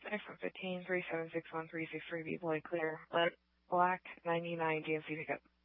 from 15-376-1363, be Boy Clear. Black 99 GMC pickup.